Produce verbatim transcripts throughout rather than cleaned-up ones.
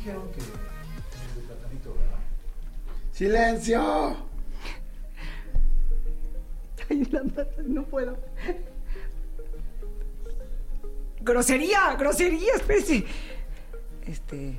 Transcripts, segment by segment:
dijeron que el de platanito, ¿verdad? ¡Silencio! Ay, la madre, no puedo. Grosería, grosería, espérese. Este.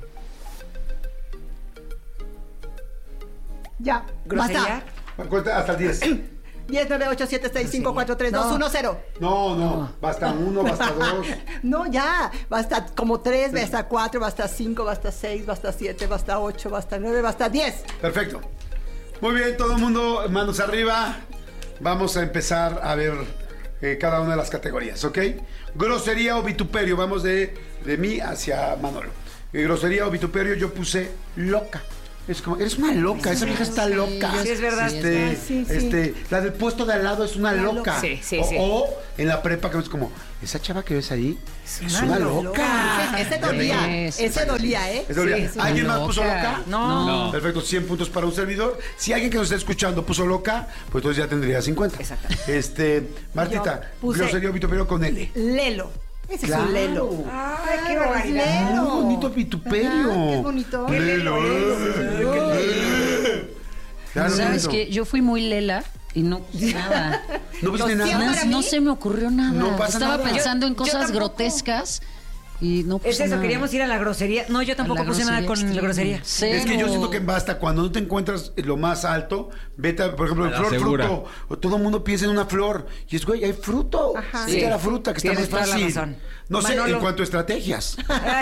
Ya, ¿Grosería? basta. Cuenta hasta el diez. diez, nueve, ocho, siete, seis, cinco, cuatro, tres, dos, uno, cero. No, no, basta uno, basta dos. No, ya, basta como tres, basta cuatro, basta cinco, basta seis, basta siete, basta ocho, basta nueve, basta diez. Perfecto. Muy bien, todo el mundo, manos arriba. Vamos a empezar a ver eh, cada una de las categorías, ¿ok? Grosería o vituperio, vamos de, de mí hacia Manolo. Eh, grosería o vituperio, yo puse loca. Es como, eres una loca, esa vieja está loca. Sí, es verdad. Este, Sí, sí. este, la del puesto de al lado es una La loca. loca. Sí, sí, o, sí. o en la prepa que es como, esa chava que ves ahí es una loca. Ese, ese dolía, Ese, ese dolía, ¿eh? Es dolía. Sí, sí. ¿Alguien más Loca. puso loca? No. No. Perfecto, cien puntos para un servidor. Si alguien que nos está escuchando puso loca, pues entonces ya tendría cincuenta. Exacto. Este, Martita, Yo puse- grosería o vituperio con L. Lelo. Ese Claro. es un lelo. Ay, qué Claro, barbaridad. es lelo. Muy bonito vituperio. Ajá, qué bonito. Qué Lelo. lelo eh. Claro, ¿Sabes bonito. qué? Yo fui muy lela y no puse nada. No pusiste Lo nada. siento. Nada, para no mí, se me ocurrió nada. no pasa Estaba nada. pensando en Yo- yo cosas tampoco. grotescas y no puse Es eso, nada. queríamos ir a la grosería. No, yo tampoco A la puse nada grosería con la extrema. grosería. Cero. Es que yo siento que basta cuando no te encuentras lo más alto, vete a, por ejemplo, A el la flor segura. fruto. O todo el mundo piensa en una flor. Y es, güey, hay fruto. Ajá. Es Sí. que la fruta que está Tienes más toda la fácil. razón. No sé, Manolo. en cuanto a estrategias.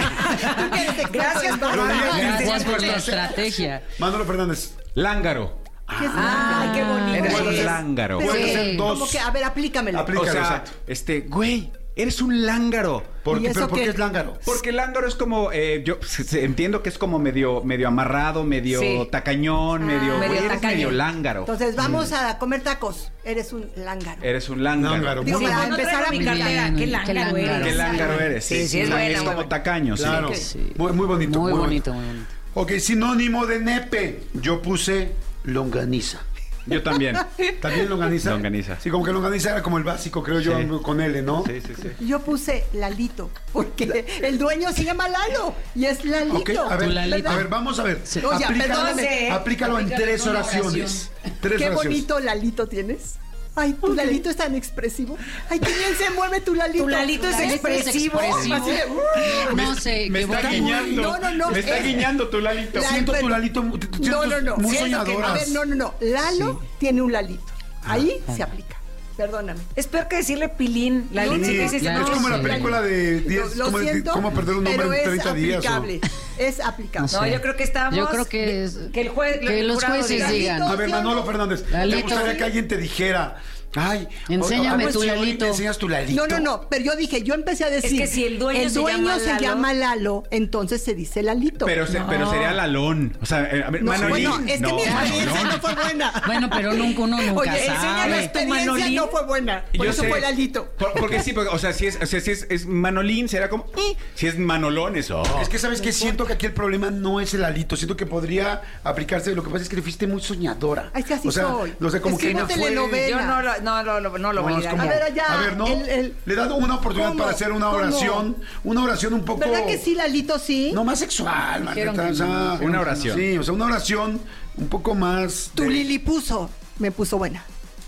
Gracias por Pero diga- la Gracias por la Estrategia. estrategia. Manolo Fernández. Lángaro. ¿Qué es Ay, qué bonito. Eres Puede un ser- lángaro. Pero Puede que- ser dos. Como que, a ver, aplícamelo. Aplícalo, O sea, exacto. este, güey, eres un lángaro. ¿Por ¿Y qué? eso ¿Pero por qué qué? es lángaro? Porque el lángaro es como, eh, yo se- se- entiendo que es como medio, medio amarrado, medio Sí. tacañón, medio, medio güey, eres tacaño. medio lángaro. Entonces, vamos a comer tacos. Eres un lángaro. Eres un lángaro. Lángaro. Digo, Muy para bien. No empezar traigo a mi Muy cartera. bien, Qué qué lángaro lángaro. eres. ¿Qué lángaro eres? Sí, sí, es como- buena, Es como buena. tacaño, sí. Claro. Sí. Muy, muy bonito. Muy bonito, muy bonito. Ok, sinónimo de nepe. Yo puse longaniza. Yo también. ¿También longaniza? Longaniza. Sí, como que longaniza era como el básico, creo yo, Sí. con L, ¿no? Sí, sí, sí. Yo puse Lalito, porque el dueño se llama Lalo y es Lalito. Ok, a ver, Tu Lalito. a ver, vamos a ver. Oye, Aplícalo, perdóname. aplícalo en Aplícalo tres con una oraciones. Tres Qué oraciones. bonito Lalito tienes. Ay, tu Lalito es tan expresivo. Ay, qué bien se mueve tu Lalito. Tu Lalito es Lalito es expresivo. expresivo. Así de, uh, No sé, Me está equivoqué. guiñando. No, no, no. Me está Es- guiñando tu Lalito. La- Siento tu pero- Lalito, mu- te- te No, siento no, no. muy Siento que- soñadoras. a ver, no, no, no. Lalo tiene un Lalito. Ahí se aplica. Perdóname. Es peor que decirle pilín. La No, leche Sí, que dices, claro, es como la sí. película de diez, Lo cómo, siento, cómo perder un hombre pero en es treinta días. o- aplicable. Es aplicable. No No, sé. yo creo que estábamos. Yo creo que es- que el juez, que el los jurado jueces diga, digan. A ver, Manolo Fernández, ¿te Lalito. gustaría que alguien te dijera, ay, Enséñame o- tu si hoy Lalito. me enseñas tu Lalito? No, no, no, pero yo dije, yo empecé a decir. que si el dueño se dueño llama se Lalo- llama Lalo, entonces se dice Lalito. Pero, se- pero sería Lalón. O sea, eh, a ver, no, Manolín. bueno, es que No, mi experiencia Manolón. no fue buena. Bueno, pero nunca uno nunca Oye, sabe. enséñame la experiencia Manolín. no fue buena. Por Yo eso sé. fue Lalito. Por- porque sí, porque, o sea, si es, o sea, si es, es Manolín, será como. "Eh". Si es Manolon, eso. Es que, ¿sabes qué? Siento que aquí el problema no es el Lalito. Siento que podría aplicarse. Lo que pasa es que le fuiste muy soñadora. Ay, sí, así o sea, soy. No sé, como que Escribo no fue... telenovela. Yo no lo, no, lo- lo- no lo No, es validaría. como- A ver, ya, a ver, no. el- el- Le he dado una oportunidad ¿Cómo? para hacer una ¿Cómo? oración. Una oración un poco. ¿Verdad que sí, Lalito, sí? No más sexual, Dijeron Margarita, que o sea, no. Una oración. Sí, o sea, una oración un poco más. Tu de- Lili puso, me puso buena.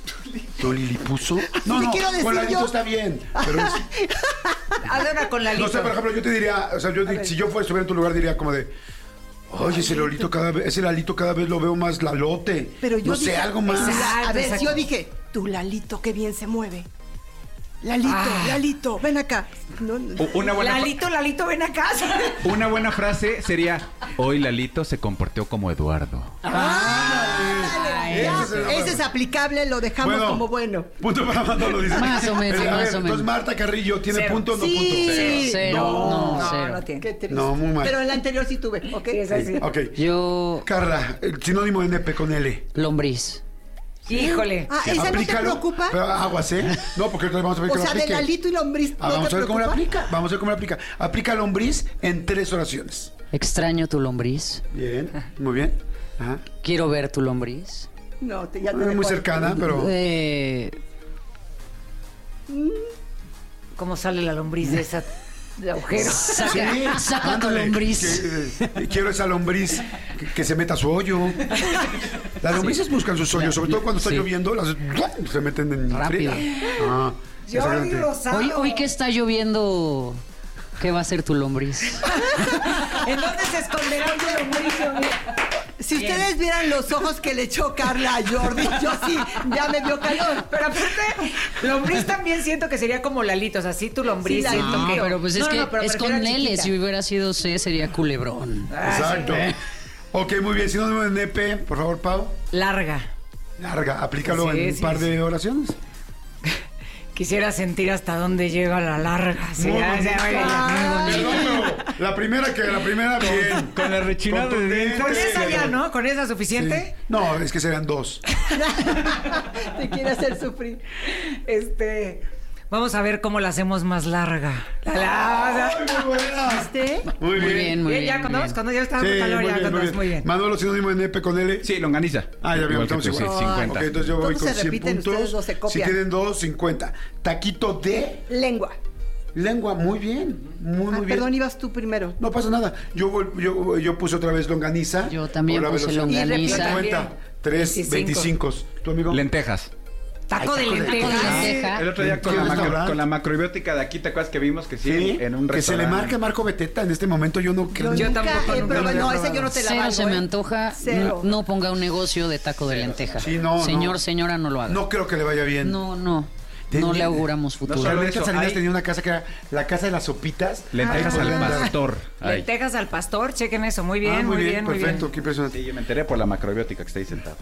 ¿Tu Lili puso? No, ¿Qué no, quiero decir con Lalito yo? está bien. Pero es- Hazle una con Lalito. no sé, por ejemplo, yo te diría, o sea, yo, di- si yo fuera estuviera en tu lugar, diría como de. Oye, ese Lolito cada vez, ese Lalito cada vez lo veo más lalote. Pero yo no sé, dije, algo más. Exacto, A ver, exacto. yo dije, tu Lalito, qué bien se mueve. Lalito, Ah. Lalito, ven acá. No, no. U- Una buena, Lalito, Lalito, ven a casa. una buena frase sería: Hoy Lalito se comportó como Eduardo. Ándale, ya, Ese es el- ese es aplicable, lo dejamos como bueno. Punto para Manolo, dice. Más o menos, Eh, a más ver, o menos. entonces Marta Carrillo, ¿tiene Cero. punto o no Sí. punto? Cero. Cero, no, No, cero. no tiene. Qué triste. No, muy mal. Pero en la anterior sí tuve, ¿ok? Sí, es así. Ok. Yo, Carla, el sinónimo de nepe con L. lombriz. Híjole. Ah, ¿esa no te Aplícalo, preocupa? Pero aguas, ¿eh? No, porque entonces vamos a ver O que lo sea, de aplique. Lalito y lombriz, Ah, ¿no vamos te a ver cómo lo preocupa? aplica. Vamos a ver cómo lo aplica. Aplica lombriz en tres oraciones. Extraño tu lombriz. Bien, muy bien. Ajá. Quiero ver tu lombriz. No, te, ya te No es dejo muy ahí. cercana, pero. Eh, ¿Cómo sale la lombriz de esa? de agujero. Saca, Sí, saca tu ándale, lombriz. que, eh, quiero esa lombriz que, que se meta a su hoyo. Las lombrices buscan sus hoyos, sobre todo cuando está Sí. lloviendo, las se meten en Rápido. friega. Ah, Jordi exactamente. Rosado. Hoy, hoy que está lloviendo, ¿qué va a ser tu lombriz? ¿En dónde se esconderá tu lombriz, Jordi? Si ustedes vieran los ojos que le echó Carla a Jordi, yo sí, ya me dio calor. Pero aparte, lombriz también siento que sería como Lalito, o sea, sí tu lombriz Sí, la- siento No, que... pero pues es No, no, que no, pero es prefiero con L. chiquita. Si hubiera sido C, sería culebrón. Exacto. Ok, muy bien. Si no de N P, por favor, Pau. Larga. Larga, aplícalo Sí, en un sí, par sí. de oraciones. Quisiera sentir hasta dónde llega la larga. Sí, Muy ya, ya, bonito. ya, ya. Perdón, pero la primera que la primera bien. Con la rechinada de dientes. Con esa Sí. ya, ¿no? ¿Con esa Sí. suficiente? No, es que serán dos. Te quiere hacer sufrir. Este... Vamos a ver cómo la hacemos más larga. La, la- Ay, muy buena. ¿Viste? Muy Muy bien, bien. muy Bien, bien. ya con muy dos, bien. cuando ya está Sí, dando calor, muy ya bien, con muy dos, bien. muy bien. Manolo, sinónimo de N P con L. Sí, longaniza. Ah, ya Igual vimos, que tú, estamos sí, igual. cincuenta. Ok, entonces yo voy Todos con se cien repiten, puntos. ustedes dos se Si copian. tienen dos, cincuenta. Taquito de Lengua. lengua, muy bien. Muy, muy Ah, bien. perdón, ibas tú primero. No pasa nada. Yo, vol- yo, yo puse otra vez longaniza. Yo también Por la puse velocidad. longaniza. cincuenta. tres, veinticinco. veinticinco. ¿Tu amigo? Lentejas. Taco de Ay, taco de lentejas. Taco de lenteja. El otro día con ¿Qué la, macro- restaurante? con la macrobiótica de aquí, ¿te acuerdas que vimos que sí? Sí, En un que se le restaurante. marque Marco Beteta en este momento. Yo no creo. Yo nunca tampoco, he nunca probado- lo había no, esa probado. yo no te la Cero valgo, se ¿eh? me antoja. Cero. No, no ponga un negocio de taco de lenteja. Sí, no, Señor, no. señora, no lo haga. No creo que le vaya bien. No, no. Tenía- No le auguramos futuro. solo Carmelita eso, Salinas hay- tenía una casa que era la casa de las sopitas. Lentejas Ahí al podían dar- pastor. Ay. Lentejas al pastor, chequen eso. Muy bien, Ah, muy bien, muy perfecto, bien. qué impresionante. Sí, yo me enteré por la macrobiótica que está ahí sentado.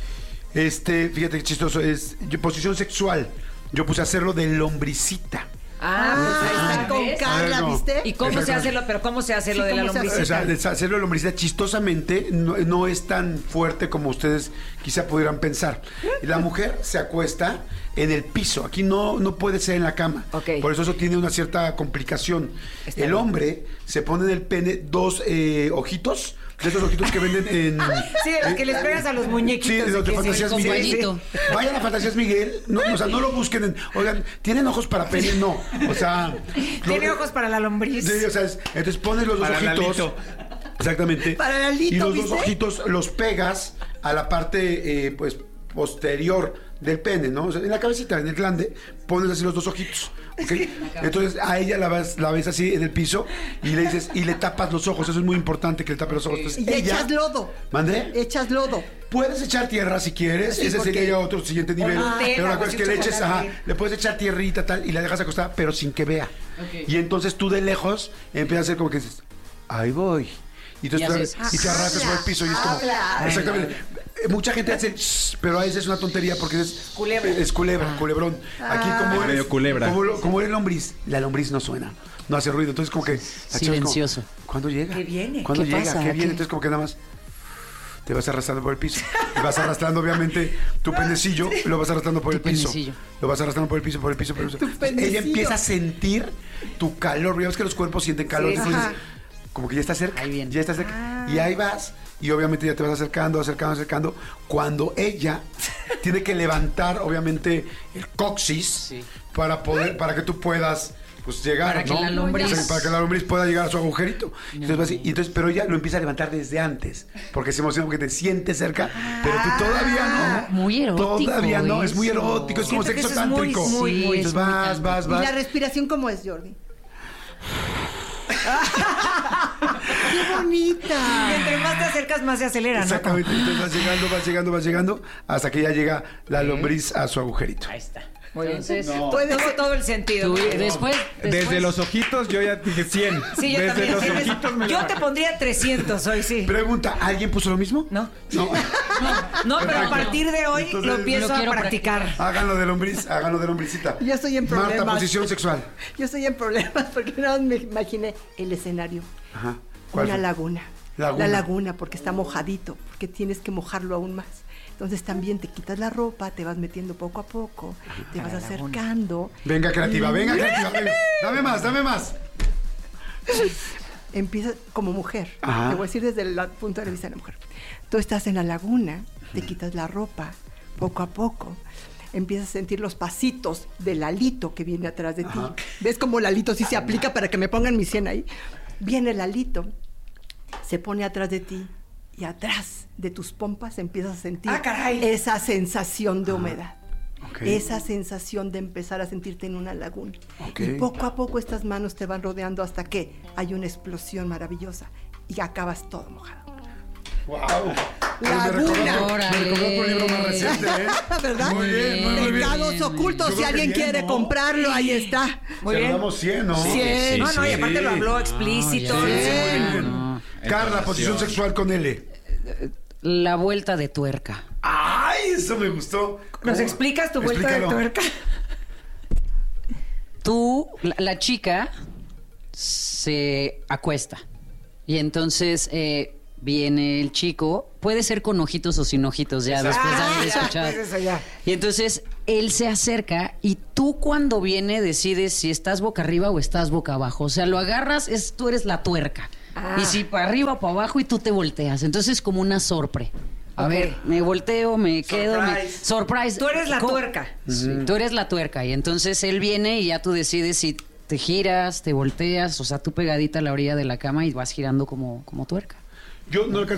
Este, fíjate qué chistoso es. yo- posición sexual. Yo puse hacerlo de lombricita. Ah, pues ahí está. con ¿ves? Carla, A ver, no. ¿viste? ¿Y cómo se Exactamente. hace lo, pero cómo se hace Sí, lo de la ¿cómo se hace? lombricita? O sea, de hacerlo de lombricita chistosamente no, no es tan fuerte como ustedes quizá pudieran pensar. La mujer se acuesta en el piso. Aquí no, no puede ser en la cama. Ok. Por eso eso tiene una cierta complicación. Está el bien. hombre se pone en el pene dos eh, ojitos. De esos ojitos que venden en... Sí, de los que les pegas a los muñequitos. Sí, de los de que Fantasías sí, Miguel. sí, sí. Compayito. Vayan a Fantasías Miguel. No, o sea, no lo busquen en... Oigan, ¿tienen ojos para pene? No. O sea... Tiene lo- ojos para la lombriz. Sí, o sea, es- entonces pones los dos Para ojitos. Lalito. Exactamente. Para Lalito, y los ¿viste? dos ojitos los pegas a la parte, eh, pues, posterior del pene, ¿no? O sea, en la cabecita, en el glande, pones así los dos ojitos. ¿Ok? Entonces a ella la ves, la ves así en el piso y le dices, y le tapas los ojos. Eso es muy importante que le tapes los ojos. Entonces, Y ella, echas lodo. ¿Mandé? Echas lodo. Puedes echar tierra si quieres, Sí, ese porque- sería ya otro siguiente nivel. Nutella, Pero la o cosa es que le eches, chocolate. ajá, le puedes echar tierrita tal y la dejas acostada, pero sin que vea. Y entonces tú de lejos empiezas a hacer como que dices, ahí voy. Y, entonces Y tú- haces, y te arrastras por el piso y es como. habla. Exactamente. Eh, Mucha gente hace, "Shh", pero a veces es una tontería porque es Culebra. Es culebra, culebrón. Aquí como Es eres, medio culebra. Como, lo- como eres lombriz, la lombriz no suena, no hace ruido. Entonces como que la chava es como, Silencioso. ¿cuándo llega? ¿Qué viene? ¿Cuándo ¿Qué llega? pasa? ¿Qué viene? ¿Qué? Entonces como que nada más te vas arrastrando por el piso. Y vas arrastrando, obviamente, tu penecillo, lo vas arrastrando por Tu el piso. penecillo. Lo vas arrastrando por el piso, por el piso, por el piso. Entonces, ella penecillo. empieza a sentir tu calor. Ya ves que los cuerpos sienten calor. Sí, Entonces, ajá. como que ya está cerca. Ahí viene. Ya está cerca. Y ahí vas. Y obviamente ya te vas acercando, acercando, acercando. Cuando ella tiene que levantar, obviamente, el coxis Sí. para poder, para que tú puedas pues llegar, Para que ¿no? la lombriz- O sea, para que la lombriz pueda llegar a su agujerito. Entonces, va así, y entonces, pero ella lo empieza a levantar desde antes, porque se emociona porque te sientes cerca, pero tú todavía no. Muy erótico Todavía no, es muy eso. erótico, es como Siento que sexo eso es muy, tántrico. muy, muy- Entonces es muy vas, tántrico. vas, ¿Y vas. la respiración cómo es, Jordi? ¡Qué bonita! Entre más te acercas, más se acelera, ¿no? Exactamente, entonces vas llegando, vas llegando, vas llegando, hasta que ya llega la lombriz a su agujerito. Ahí está. Muy bien. Entonces, Puede Tuvo ser- todo el sentido. tú- después, Desde después- los ojitos yo ya dije cien. Sí, yo Desde también. los sí, les- ojitos me yo la- te pondría trescientos hoy, sí. Pregunta, ¿alguien puso lo mismo? No. No. No, pero a partir de hoy Entonces, lo empiezo lo a quiero practicar. Háganlo de lombriz, háganlo de lombricita. Yo estoy en Marta, problemas. posición sexual. Yo estoy en problemas porque no me imaginé el escenario. Ajá. ¿Cuál Una fue? laguna. Laguna. La laguna, porque está mojadito, porque tienes que mojarlo aún más. Entonces también te quitas la ropa, te vas metiendo poco a poco, te vas acercando. Venga, creativa, venga, creativa. venga. Dame más, dame más. Empiezas como mujer. Ajá. Te voy a decir desde el punto de vista de la mujer. Tú estás en la laguna, te quitas la ropa, poco a poco. empiezas a sentir los pasitos del alito que viene atrás de ti. Ajá. ¿Ves cómo el alito sí se aplica para que me pongan mi cien ahí? Viene el alito, se pone atrás de ti y atrás de tus pompas empiezas a sentir ¡Ah, caray! esa sensación de humedad. Ok. Esa sensación de empezar a sentirte en una laguna. Ok. Y poco a poco estas manos te van rodeando hasta que hay una explosión maravillosa y acabas todo mojado. ¡Wow! Laguna. Me recordó tu libro más reciente, ¿eh? ¿Verdad? Muy bien, muy, muy bien. Pecados ocultos, Yo si creo que alguien bien, quiere ¿no? comprarlo, ahí está. Muy Se bien. le damos cien, ¿no? cien. Sí, No, no, y sí. aparte lo habló explícito. No, ya. Sí, Bien. muy bien. No. Carla, posición Entonación. sexual con L. La vuelta de tuerca. ¡Ay, eso me gustó! ¿Nos ¿Cómo? explicas tu vuelta Explícalo. de tuerca? Tú, la, la chica, se acuesta. Y entonces eh, viene el chico. Puede ser con ojitos o sin ojitos, ya después de haber Ah, escuchado. pues eso ya. Y entonces él se acerca y tú cuando viene decides si estás boca arriba o estás boca abajo. O sea, lo agarras, es, tú eres la tuerca. Ah. Y si para arriba o para abajo y tú te volteas. Entonces como una sorpre. A Ok. ver, me volteo, me quedo. me- Surprise. Surprise. Tú eres la ¿Cómo? tuerca. Sí, tú eres la tuerca. Y entonces él viene y ya tú decides si te giras, te volteas. O sea, tú pegadita a la orilla de la cama y vas girando como, como tuerca. Yo no alcancé